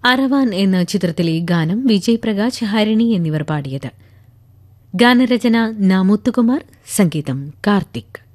അറവാൻ എന്ന ചിത്രത്തിലെ ഗാനം വിജയ് പ്രകാശ്, ഹരിണി എന്നിവർ പാടിയത്. ഗാനരചന നാമുത്തുകുമാർ, സംഗീതം കാർത്തിക്.